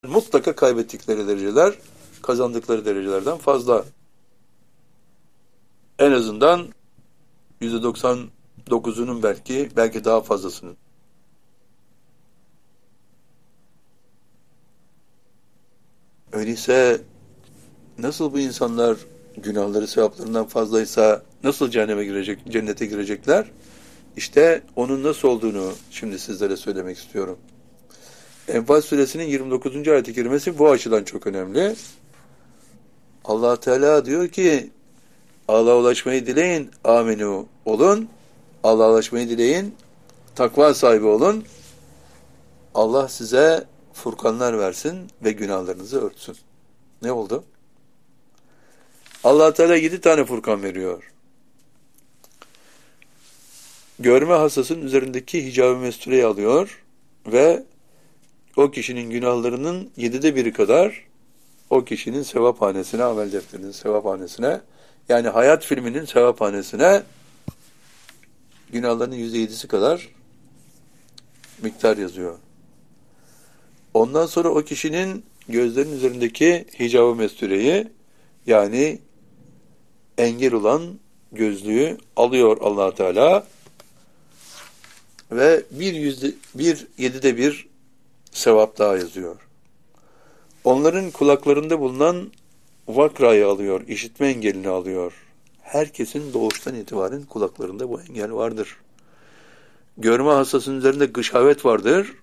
mutlaka kaybettikleri dereceler kazandıkları derecelerden fazla. En azından %99'unun belki daha fazlasının. Öyleyse nasıl bu insanlar günahları sevaplarından fazlaysa nasıl cennete girecekler? İşte onun nasıl olduğunu şimdi sizlere söylemek istiyorum. Enfal suresinin 29. ayet-i kerimesi bu açıdan çok önemli. Allah Teala diyor ki Allah'a ulaşmayı dileyin, aminu olun. Allah'a ulaşmayı dileyin, takva sahibi olun. Allah size furkanlar versin ve günahlarınızı örtsün. Ne oldu? Allah Teala 7 tane furkan veriyor. Görme hastasının üzerindeki hicab-ı mestureyi alıyor ve o kişinin günahlarının 7'de 1'i kadar o kişinin sevaphanesine, amel defterinin sevaphanesine, yani hayat filminin sevaphanesine günahlarının %7'si kadar miktar yazıyor. Ondan sonra o kişinin gözlerinin üzerindeki hicab-ı mestureyi, yani engel olan gözlüğü alıyor Allah Teala ve bir 7'de 1 sevap daha yazıyor. Onların kulaklarında bulunan vakrayı alıyor, işitme engelini alıyor. Herkesin doğuştan itibaren kulaklarında bu engel vardır. Görme hastasının üzerinde gışavet vardır.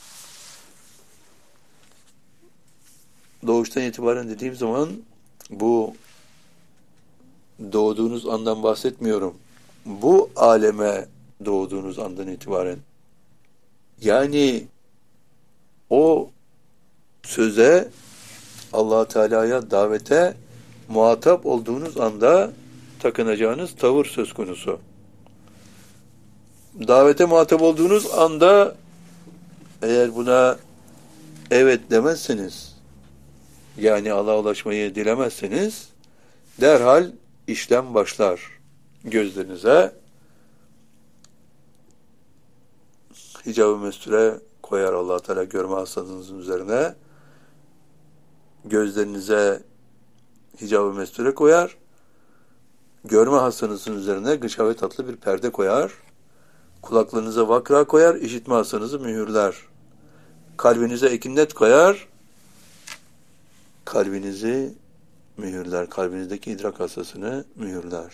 Doğuştan itibaren dediğim zaman bu doğduğunuz andan bahsetmiyorum. Bu aleme doğduğunuz andan itibaren. Yani o söze, Allah Teala'ya davete muhatap olduğunuz anda takınacağınız tavır söz konusu. Davete muhatap olduğunuz anda eğer buna evet demezseniz, yani Allah'a ulaşmayı dilemezseniz, derhal işlem başlar. Gözlerinize hicab-ı mesture koyar Allah Teala görme hastalığınızın üzerine. Gözlerinize hicab-ı mesture koyar. Görme hastanızın üzerine gışavet adlı bir perde koyar. Kulaklarınıza vakra koyar, işitme hastanızı mühürler. Kalbinize ekinnet koyar. Kalbinizi mühürler. Kalbinizdeki idrak hastasını mühürler.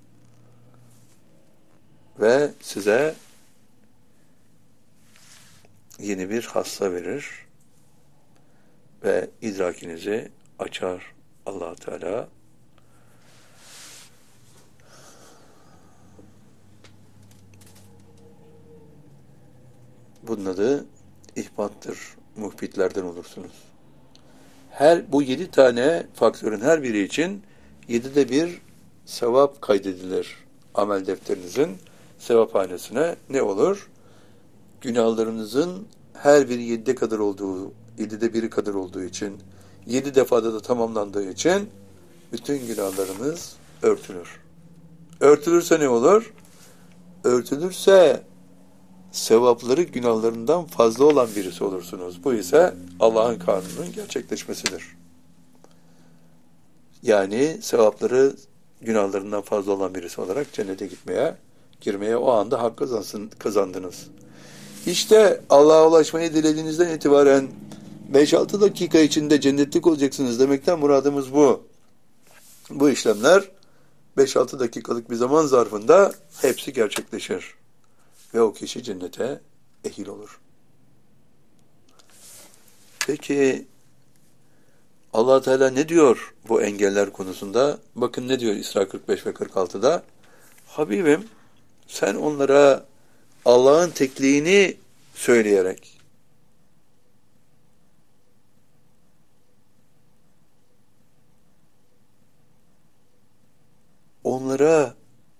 Ve size yeni bir hassa verir ve idrakinizi açar Allah Teala. Bunun adı ihbattır. Muhbitlerden olursunuz. Bu 7 tane faktörün her biri için 7'de 1 sevap kaydedilir. Amel defterinizin sevaphanesine ne olur? Günahlarınızın her biri 7'de 1'i kadar olduğu için, 7 defada da tamamlandığı için bütün günahlarınız örtülür. Örtülürse ne olur? Örtülürse sevapları günahlarından fazla olan birisi olursunuz. Bu ise Allah'ın kanununun gerçekleşmesidir. Yani sevapları günahlarından fazla olan birisi olarak cennete girmeye o anda hak kazandınız. İşte Allah'a ulaşmayı dilediğinizden itibaren 5-6 dakika içinde cennetlik olacaksınız demekten muradımız bu. Bu işlemler 5-6 dakikalık bir zaman zarfında hepsi gerçekleşir. Ve o kişi cennete ehil olur. Peki Allah Teala ne diyor bu engeller konusunda? Bakın ne diyor İsra 45 ve 46'da? Habibim, sen onlara Allah'ın tekliğini söyleyerek, onlara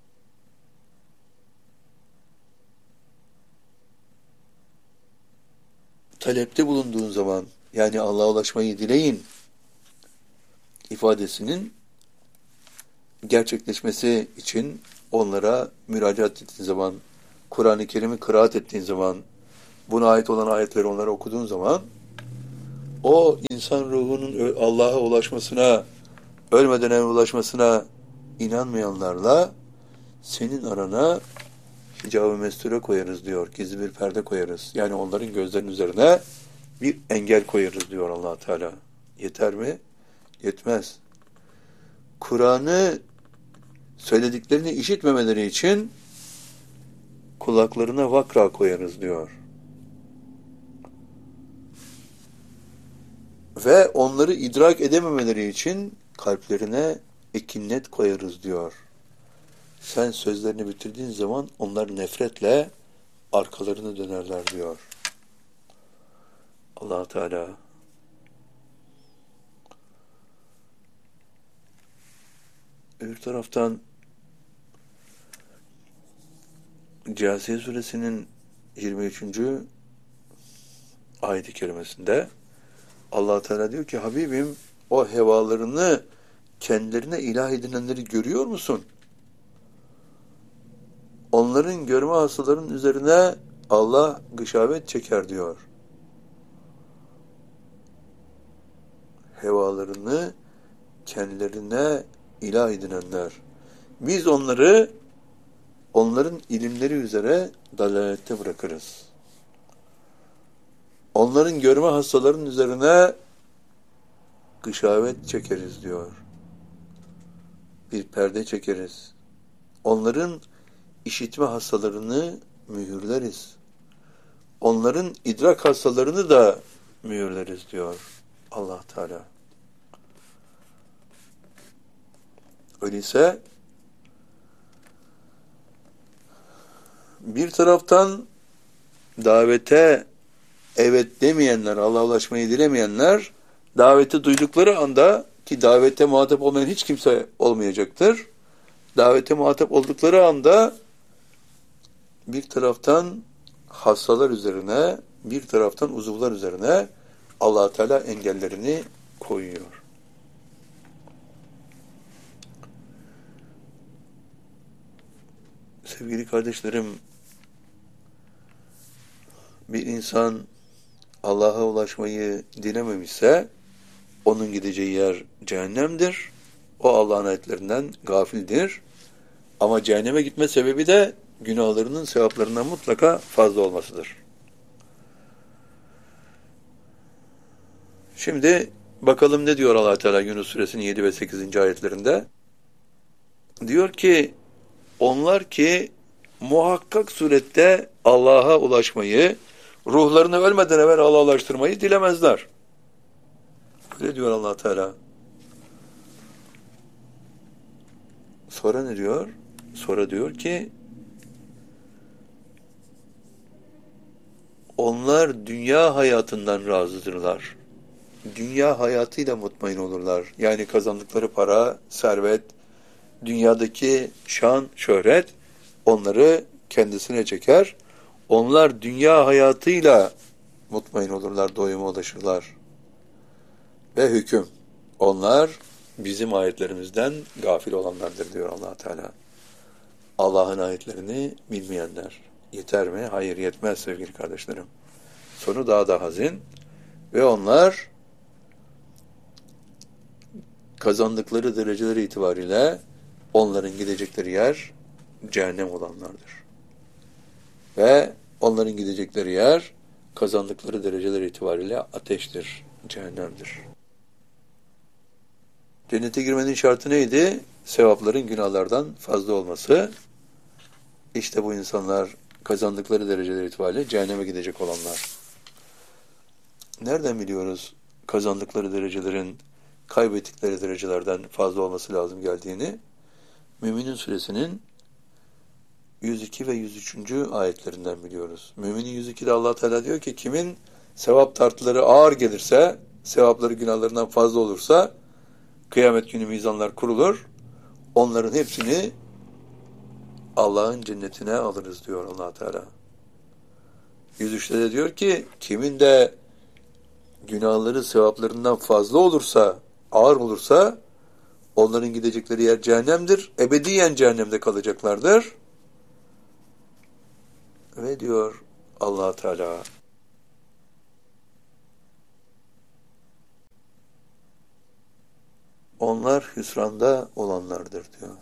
talepte bulunduğun zaman, yani Allah'a ulaşmayı dileyin ifadesinin gerçekleşmesi için onlara müracaat ettiğin zaman, Kur'an-ı Kerim'i kıraat ettiğin zaman, buna ait olan ayetleri onlara okuduğun zaman o insan ruhunun Allah'a ulaşmasına, ölmeden evvel ulaşmasına inanmayanlarla senin arana hicab-ı mesture koyarız diyor. Gizli bir perde koyarız. Yani onların gözlerinin üzerine bir engel koyarız diyor Allah Teala. Yeter mi? Yetmez. Kur'an'ı söylediklerini işitmemeleri için kulaklarına vakra koyarız diyor. Ve onları idrak edememeleri için kalplerine ekinnet koyarız diyor. Sen sözlerini bitirdiğin zaman onlar nefretle arkalarını dönerler diyor. Allah Teala öbür taraftan Câsiye suresinin 23. ayet-i kerimesinde Allah Teala diyor ki Habibim o hevalarını kendilerine ilah edinenleri görüyor musun? Onların görme hastalarının üzerine Allah gışavet çeker diyor. Hevalarını kendilerine ilah edinenler. Biz onları onların ilimleri üzere dalalette bırakırız. Onların görme hastalarının üzerine gışavet çekeriz diyor. Bir perde çekeriz. Onların işitme hastalarını mühürleriz. Onların idrak hastalarını da mühürleriz diyor Allah Teala. Öyleyse bir taraftan davete evet demeyenler, Allah'a ulaşmayı dilemeyenler daveti duydukları anda ki davete muhatap olmayan hiç kimse olmayacaktır. Davete muhatap oldukları anda bir taraftan hastalar üzerine, bir taraftan uzuvlar üzerine Allah Teala engellerini koyuyor. Sevgili kardeşlerim, bir insan Allah'a ulaşmayı dilememişse onun gideceği yer cehennemdir. O Allah'ın ayetlerinden gafildir. Ama cehenneme gitme sebebi de günahlarının sevaplarından mutlaka fazla olmasıdır. Şimdi bakalım ne diyor Allah Teala Yunus suresinin 7 ve 8. ayetlerinde. Diyor ki onlar ki muhakkak surette Allah'a ulaşmayı, ruhlarını ölmeden evvel Allah'a ulaştırmayı dilemezler. Öyle diyor Allah Teala. Sonra ne diyor? Sonra diyor ki onlar dünya hayatından razıdırlar. Dünya hayatıyla mutmain olurlar. Yani kazandıkları para, servet, dünyadaki şan, şöhret onları kendisine çeker. Onlar dünya hayatıyla mutmain olurlar, doyuma ulaşırlar. Ve hüküm. Onlar bizim ayetlerimizden gafil olanlardır diyor Allah Teala. Allah'ın ayetlerini bilmeyenler. Yeter mi? Hayır, yetmez sevgili kardeşlerim. Sonu daha da hazin. Ve onlar kazandıkları dereceler itibariyle onların gidecekleri yer cehennem olanlardır. Ve onların gidecekleri yer kazandıkları dereceler itibariyle ateştir, cehennemdir. Cennete girmenin şartı neydi? Sevapların günahlardan fazla olması. İşte bu insanlar kazandıkları dereceler itibariyle cehenneme gidecek olanlar. Nereden biliyoruz kazandıkları derecelerin kaybettikleri derecelerden fazla olması lazım geldiğini? Müminin suresinin 102 ve 103. ayetlerinden biliyoruz. Müminin 102'de Allah Teala diyor ki kimin sevap tartıları ağır gelirse, sevapları günahlarından fazla olursa kıyamet günü mizanlar kurulur. Onların hepsini Allah'ın cennetine alırız diyor Allah Teala. 103'te de diyor ki kimin de günahları sevaplarından fazla olursa, ağır olursa onların gidecekleri yer cehennemdir. Ebediyen cehennemde kalacaklardır. Ve diyor Allah Teala onlar hüsranda olanlardır diyor.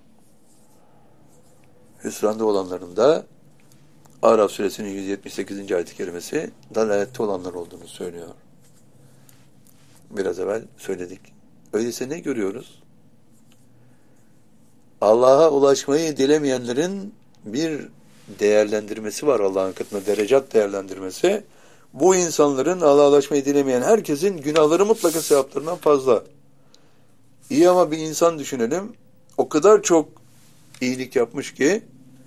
Hüsranda olanların da Araf suresinin 178. ayet-i kerimesi dalalette olanlar olduğunu söylüyor. Biraz evvel söyledik. Öyleyse ne görüyoruz? Allah'a ulaşmayı dilemeyenlerin bir değerlendirmesi var Allah'ın katında, derecat değerlendirmesi. Bu insanların Allah'a ulaşmayı dilemeyen herkesin günahları mutlaka sevaplarından fazla. İyi ama bir insan düşünelim. O kadar çok iyilik yapmış ki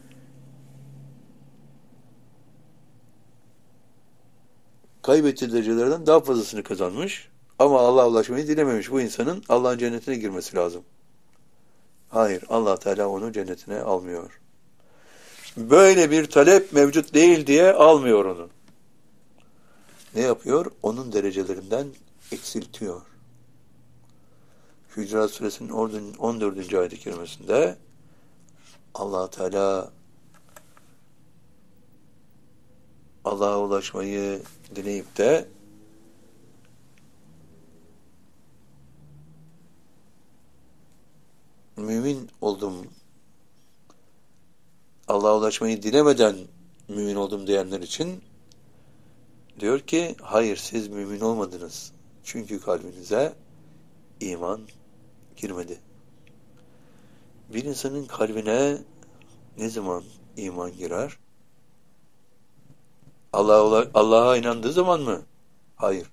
kaybettiği derecelerden daha fazlasını kazanmış. Ama Allah'a ulaşmayı dilememiş. Bu insanın Allah'ın cennetine girmesi lazım. Hayır, Allah Teala onu cennetine almıyor. Böyle bir talep mevcut değil diye almıyor onu. Ne yapıyor? Onun derecelerinden eksiltiyor. Hücurat Suresinin 14. ayet-i kerimesinde Allah Teala Allah'a ulaşmayı dileyip de mümin oldum, Allah'a ulaşmayı dilemeden mümin oldum diyenler için diyor ki, hayır siz mümin olmadınız. Çünkü kalbinize iman girmedi. Bir insanın kalbine ne zaman iman girer? Allah'a inandığı zaman mı? Hayır.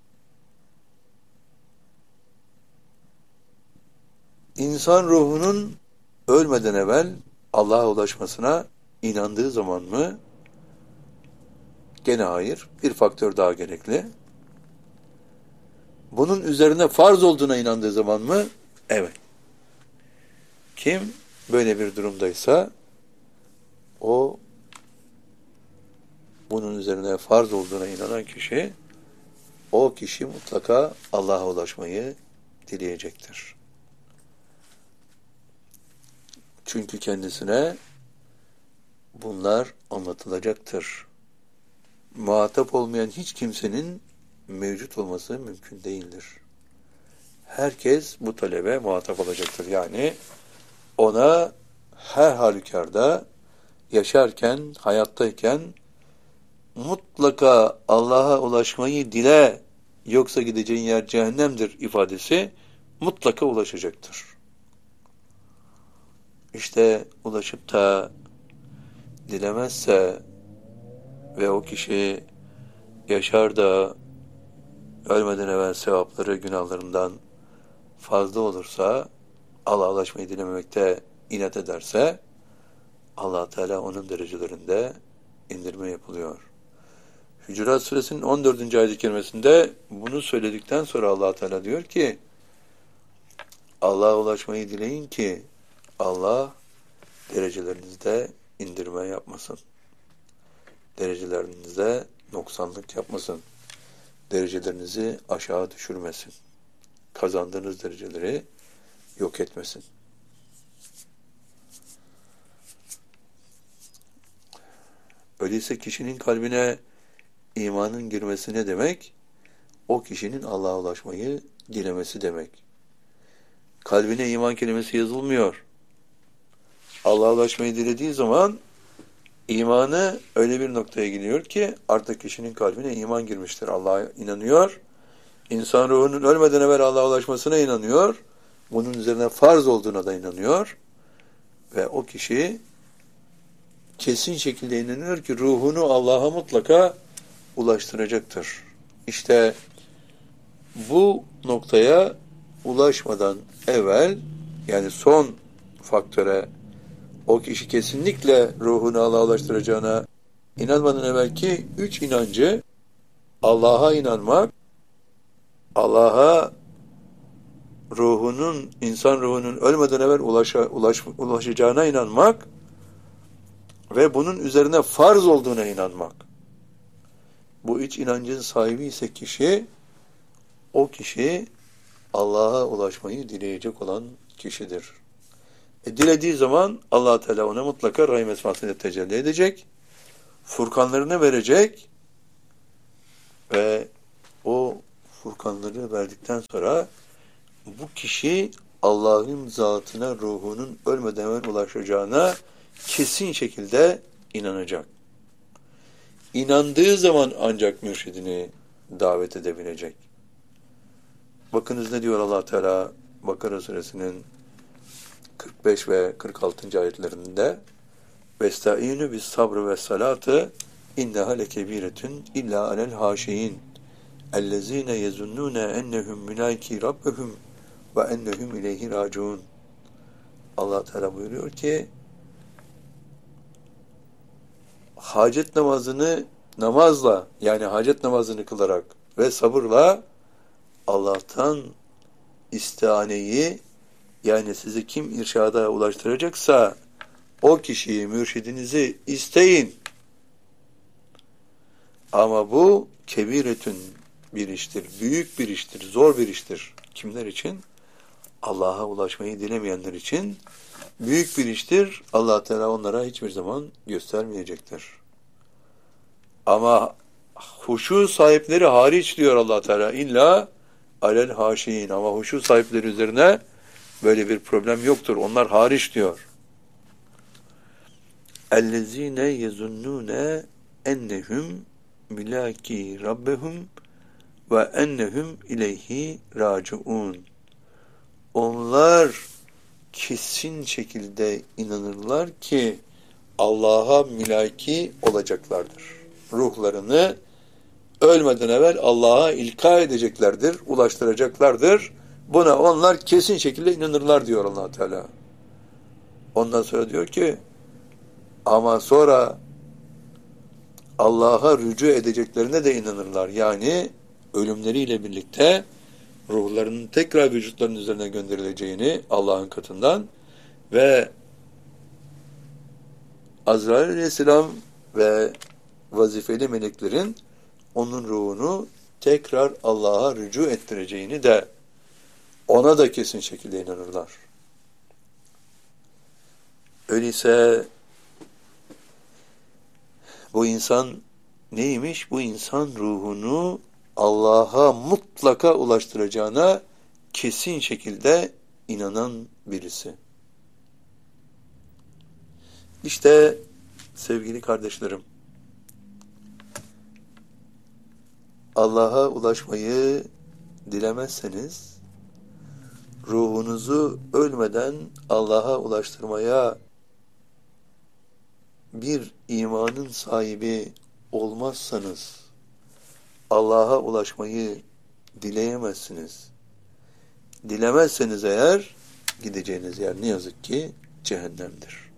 İnsan ruhunun ölmeden evvel Allah'a ulaşmasına inandığı zaman mı? Gene hayır. Bir faktör daha gerekli. Bunun üzerine farz olduğuna inandığı zaman mı? Evet. Kim böyle bir durumdaysa o bunun üzerine farz olduğuna inanan kişi, o kişi mutlaka Allah'a ulaşmayı dileyecektir. Çünkü kendisine bunlar anlatılacaktır. Muhatap olmayan hiç kimsenin mevcut olması mümkün değildir. Herkes bu talebe muhatap olacaktır. Yani ona her halükarda yaşarken, hayattayken mutlaka Allah'a ulaşmayı dile, yoksa gideceğin yer cehennemdir ifadesi mutlaka ulaşacaktır. İşte ulaşıp da dilemezse ve o kişi yaşar da ölmeden evvel sevapları günahlarından fazla olursa, Allah'a ulaşmayı dilememekte inat ederse, Allah Teala onun derecelerinde indirme yapılıyor. Hücurat Suresinin 14. ayet-i kerimesinde bunu söyledikten sonra Allah Teala diyor ki, Allah'a ulaşmayı dileyin ki Allah derecelerinizde indirme yapmasın. Derecelerinizde noksanlık yapmasın. Derecelerinizi aşağı düşürmesin. Kazandığınız dereceleri yok etmesin. Öyleyse kişinin kalbine imanın girmesi ne demek? O kişinin Allah'a ulaşmayı dilemesi demek. Kalbine iman kelimesi yazılmıyor. Allah'a ulaşmayı dilediği zaman imanı öyle bir noktaya gidiyor ki artık kişinin kalbine iman girmiştir. Allah'a inanıyor. İnsan ruhunun ölmeden evvel Allah'a ulaşmasına inanıyor. Bunun üzerine farz olduğuna da inanıyor. Ve o kişi kesin şekilde inanıyor ki ruhunu Allah'a mutlaka ulaştıracaktır. İşte bu noktaya ulaşmadan evvel, yani son faktöre, o kişi kesinlikle ruhunu Allah'a ulaştıracağına inanmadan evvelki 3 inancı, Allah'a inanmak, Allah'a ruhunun, insan ruhunun ölmeden evvel ulaşacağına inanmak ve bunun üzerine farz olduğuna inanmak. Bu 3 inancın sahibi ise kişi, o kişi Allah'a ulaşmayı dileyecek olan kişidir. Dilediği zaman Allah Teala ona mutlaka rahim esmasıyla tecelli edecek, furkanlarını verecek ve o furkanları verdikten sonra bu kişi Allah'ın zatına ruhunun ölmeden evvel ulaşacağına kesin şekilde inanacak. İnandığı zaman ancak mürşidini davet edebilecek. Bakınız ne diyor Allah Teala Bakara suresinin 45 ve 46. ayetlerinde: "Vestaînü bis sabrı ve salatı inneha lekebiretun illa alel haşiyin ellezîne yezunnûne ennehum mülâikî rabbehum ve ennehum ileyhi râciûn." Allah Teala buyuruyor ki, hacet namazını namazla, yani hacet namazını kılarak ve sabırla Allah'tan istihaneyi, yani sizi kim irşada ulaştıracaksa o kişiyi, mürşidinizi isteyin. Ama bu kebiretün bir iştir, büyük bir iştir, zor bir iştir. Kimler için? Allah'a ulaşmayı dilemeyenler için büyük bir iştir. Allah Teala onlara hiçbir zaman göstermeyecektir. Ama huşu sahipleri hariç diyor Allah Teala, illa alel haşiyin, ama huşu sahipleri üzerine böyle bir problem yoktur. Onlar hariç diyor. Ellezine yezunnune ennehum mülaki rabbehum ve ennehum ileyhi raciun. Onlar kesin şekilde inanırlar ki Allah'a mülaki olacaklardır. Ruhlarını ölmeden evvel Allah'a ilka edeceklerdir, ulaştıracaklardır. Buna onlar kesin şekilde inanırlar diyor Allah Teala. Ondan sonra diyor ki, ama sonra Allah'a rücu edeceklerine de inanırlar. Yani ölümleriyle birlikte ruhlarının tekrar vücutlarının üzerine gönderileceğini Allah'ın katından ve Azrail Aleyhisselam ve vazifeli meleklerin onun ruhunu tekrar Allah'a rücu ettireceğini de, ona da kesin şekilde inanırlar. Öyleyse bu insan neymiş? Bu insan ruhunu Allah'a mutlaka ulaştıracağına kesin şekilde inanan birisi. İşte sevgili kardeşlerim, Allah'a ulaşmayı dilemezseniz, ruhunuzu ölmeden Allah'a ulaştırmaya bir imanın sahibi olmazsanız, Allah'a ulaşmayı dileyemezsiniz. Dilemezseniz eğer, gideceğiniz yer ne yazık ki cehennemdir.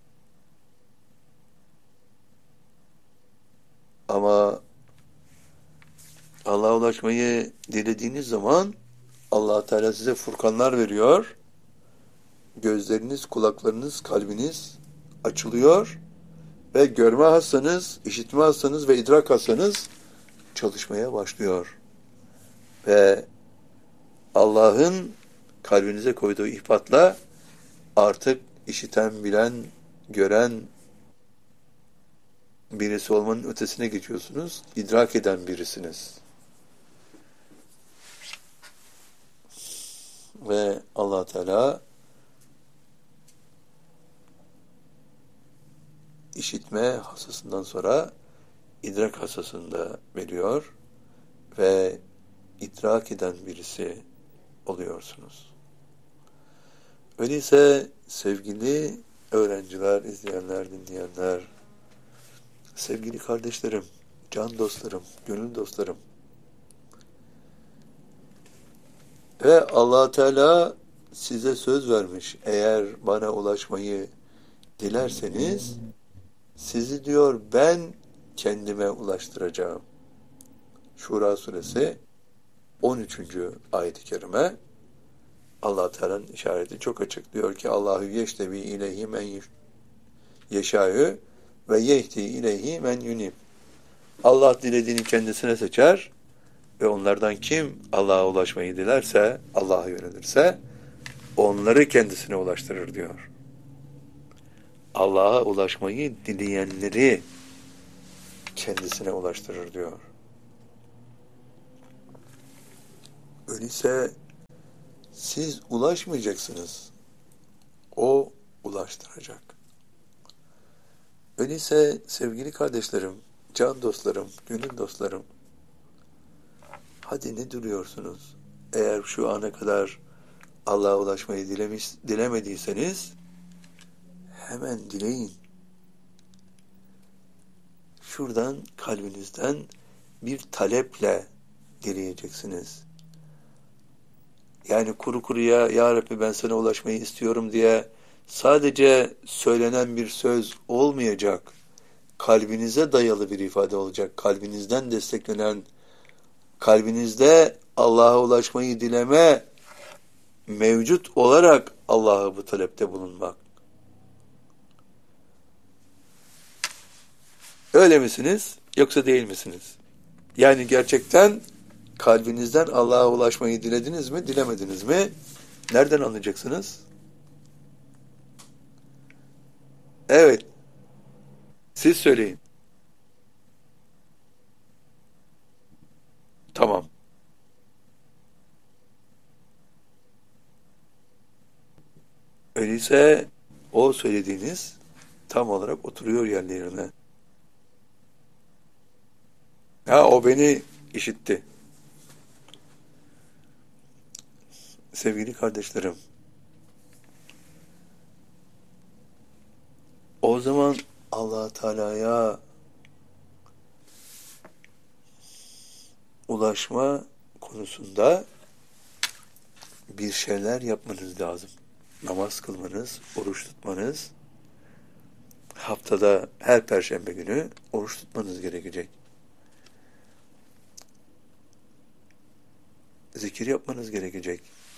Ama Allah'a ulaşmayı dilediğiniz zaman Allah Teala size furkanlar veriyor. Gözleriniz, kulaklarınız, kalbiniz açılıyor ve görme hassanız, işitme hassanız ve idrak hassanız çalışmaya başlıyor. Ve Allah'ın kalbinize koyduğu ihbatla artık işiten, bilen, gören birisi olmanın ötesine geçiyorsunuz. İdrak eden birisiniz. Ve Allah Teala işitme hassasından sonra idrak hassasını da veriyor ve idrak eden birisi oluyorsunuz. Öyleyse sevgili öğrenciler, izleyenler, dinleyenler, sevgili kardeşlerim, can dostlarım, gönül dostlarım, ve Allah Teala size söz vermiş, eğer bana ulaşmayı dilerseniz sizi diyor ben kendime ulaştıracağım. Şura suresi 13. ayet-i kerime. Allah Teala'nın işareti çok açık. Diyor ki Allahu yeştebi ileyhi men yeşâ'ü ve yehdi ileyhi men yunib. Allah dilediğini kendisine seçer ve onlardan kim Allah'a ulaşmayı dilerse, Allah'a yönelirse onları kendisine ulaştırır diyor. Allah'a ulaşmayı dileyenleri kendisine ulaştırır diyor. Öyleyse Siz ulaşmayacaksınız. O ulaştıracak. Öyleyse sevgili kardeşlerim, can dostlarım, gönül dostlarım, hadi ne duruyorsunuz? Eğer şu ana kadar Allah'a ulaşmayı dilemediyseniz hemen dileyin. Şuradan kalbinizden bir taleple dileyeceksiniz. Yani kuru kuruya ya Rabbi ben sana ulaşmayı istiyorum diye sadece söylenen bir söz olmayacak. Kalbinize dayalı bir ifade olacak. Kalbinizden desteklenen, kalbinizde Allah'a ulaşmayı dileme mevcut olarak Allah'a bu talepte bulunmak. Öyle misiniz yoksa değil misiniz? Yani gerçekten kalbinizden Allah'a ulaşmayı dilediniz mi, dilemediniz mi? Nereden anlayacaksınız? Evet, siz söyleyin. Tamam. Öyleyse o söylediğiniz tam olarak oturuyor yerlerine. Ha, o beni işitti. Sevgili kardeşlerim, o zaman Allah Teala'ya ulaşma konusunda bir şeyler yapmanız lazım. Namaz kılmanız, oruç tutmanız, haftada her perşembe günü oruç tutmanız gerekecek. Zikir yapmanız gerekecek.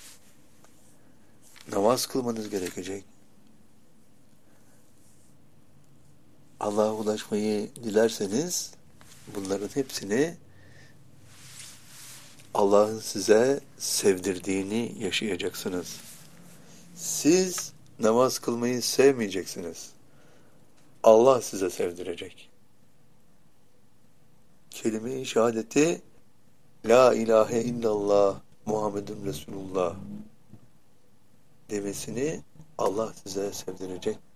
Namaz kılmanız gerekecek. Allah'a ulaşmayı dilerseniz bunların hepsini Allah'ın size sevdirdiğini yaşayacaksınız. Siz namaz kılmayı sevmeyeceksiniz. Allah size sevdirecek. Kelime-i şehadeti La ilahe illallah Muhammedun Resulullah demesini Allah size sevdirecek.